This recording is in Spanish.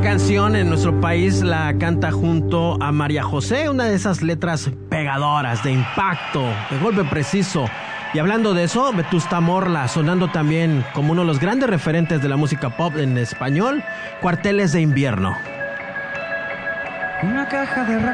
canción en nuestro país la canta junto a María José, una de esas letras pegadoras, de impacto, de golpe preciso. Y hablando de eso, Vetusta Morla, sonando también como uno de los grandes referentes de la música pop en español, Cuarteles de Invierno. Una caja de